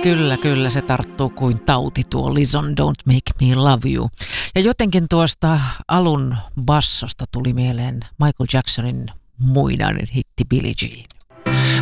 Kyllä, se tarttuu kuin tauti tuo Listen Don't Make Me Love You. Ja jotenkin tuosta alun bassosta tuli mieleen Michael Jacksonin muinainen hitti Billie Jean.